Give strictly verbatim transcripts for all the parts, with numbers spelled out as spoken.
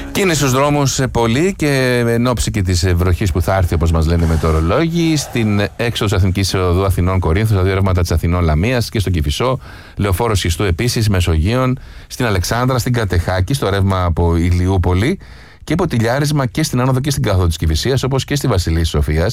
Κίνηση στους δρόμους πολύ και εν ώψη και της βροχής που θα έρθει, όπως μας λένε μετεωρολόγοι, στην έξοδο Εθνικής Οδού Αθηνών Κορίνθου, στα δύο ρεύματα της Αθηνών Λαμίας και στο Κηφισό, Λεωφόρο Σχιστού επίσης, Μεσογείων, στην Αλεξάνδρα, στην Κατεχάκη, στο ρεύμα από Ηλιούπολη και ποτηλιάρισμα και στην άνοδο και στην κάθοδο της Κηφισίας, όπως και στη Βασιλής Σοφίας.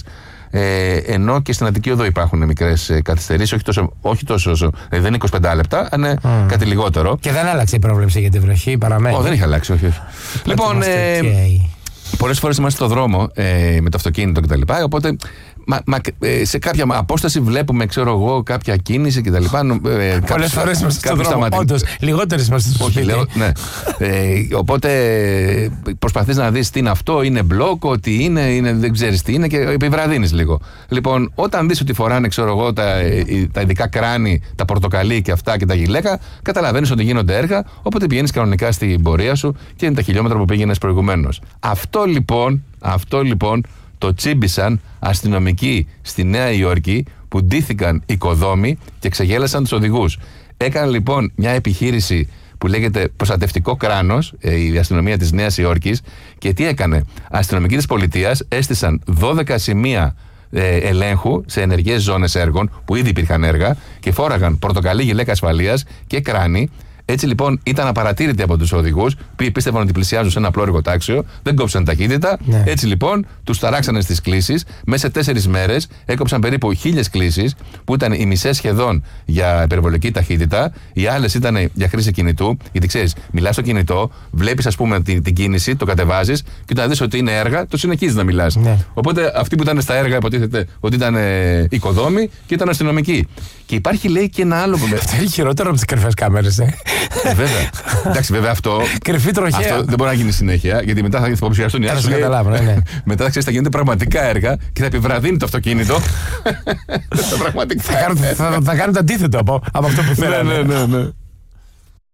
Ε, ενώ και στην Αττική Οδό υπάρχουν μικρές ε, καθυστερήσεις, όχι τόσο, όχι τόσο όσο. Ε, δεν είναι είκοσι πέντε λεπτά, είναι mm. κάτι λιγότερο. Και δεν άλλαξε η πρόβλεψη για την βροχή, παραμένει. Oh, δεν έχει αλλάξει, όχι. όχι. Λοιπόν, ε, okay. πολλές φορές είμαστε στο δρόμο ε, με το αυτοκίνητο κτλ. Οπότε μα, μα, ε, σε κάποια απόσταση βλέπουμε, ξέρω εγώ, κάποια κίνηση κτλ. Ε, πολλές φορές είμαστε στο δρόμο. Όντως, λιγότερες είμαστε στο σπίτι. Λέω, ναι. ε, οπότε προσπαθείς να δεις τι είναι αυτό, είναι μπλόκο, τι είναι, είναι δεν ξέρεις τι είναι και επιβραδύνεις λίγο. Λοιπόν, όταν δεις ότι φοράνε, ξέρω εγώ, τα, τα ειδικά κράνη, τα πορτοκαλί και αυτά και τα γυλαίκα, καταλαβαίνεις ότι γίνονται έργα, οπότε πηγαίνεις κανονικά στην πορεία σου και είναι τα χιλιόμετρα που πήγαινες προηγουμένως. Αυτό λοιπόν, αυτό λοιπόν το τσίμπησαν αστυνομικοί στη Νέα Υόρκη που ντύθηκαν οικοδόμοι και ξεγέλασαν τους οδηγούς. Έκαναν λοιπόν μια επιχείρηση που λέγεται προστατευτικό κράνος, η αστυνομία της Νέας Υόρκης, και τι έκανε? Αστυνομικοί της πολιτείας έστησαν δώδεκα σημεία ε, ελέγχου σε ενεργές ζώνες έργων που ήδη υπήρχαν έργα και φόραγαν πορτοκαλί γυλαίκα ασφαλείας και κράνη. Έτσι λοιπόν ήταν απαρατήρητοι από τους οδηγούς που πίστευαν ότι πλησιάζουν σε ένα απλό εργοτάξιο, δεν κόψαν ταχύτητα. Ναι. Έτσι λοιπόν τους ταράξανε στις κλήσεις. Μέσα σε τέσσερις μέρες έκοψαν περίπου χίλιες κλήσεις, που ήταν οι μισές σχεδόν για υπερβολική ταχύτητα, οι άλλες ήταν για χρήση κινητού. Γιατί ξέρεις, μιλάς στο κινητό, βλέπεις ας πούμε την, την κίνηση, το κατεβάζεις και όταν δεις ότι είναι έργα, το συνεχίζεις να μιλάς. Ναι. Οπότε αυτοί που ήταν στα έργα υποτίθεται ότι ήταν ε, οικοδόμοι και ήταν αστυνομικοί. Και υπάρχει λέει και ένα άλλο που. Αυτό είναι χειρότερο από τις κρυφές κάμερες, ε. Ε, βέβαια. Εντάξει, βέβαια αυτό. Κρυφή τροχέα. Αυτό δεν μπορεί να γίνει συνέχεια, γιατί μετά θα υποψιαστούν οι άλλοι. Ναι. Μετά θα ξέρεις, θα γίνονται πραγματικά έργα και θα επιβραδύνει το αυτοκίνητο. θα, κάνουν, θα, θα κάνουν το αντίθετο από, από αυτό που θέλανε. Ναι, ναι, ναι.